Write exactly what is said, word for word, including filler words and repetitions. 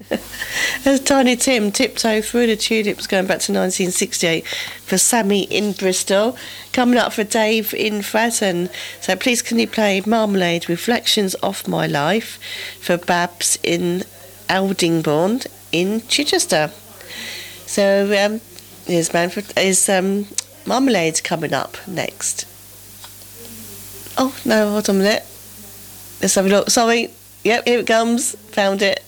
As Tiny Tim tiptoe through the tulips going back to nineteen sixty-eight for Sammy in Bristol. Coming up for Dave in Fratton. So please can you play Marmalade Reflections of My Life for Babs in Aldingbourne in Chichester. So um, here's, Manfred, here's um, Marmalade coming up next. Oh, no, hold on a minute. Let's have a look. Sorry. Yep, here it comes. Found it.